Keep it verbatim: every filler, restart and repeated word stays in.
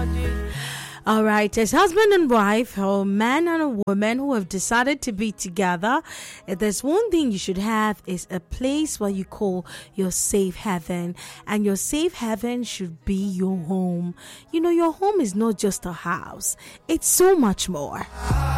All right, as husband and wife, or man and a woman who have decided to be together, if there's one thing you should have is a place where you call your safe haven. And your safe haven should be your home. You know, your home is not just a house. It's so much more.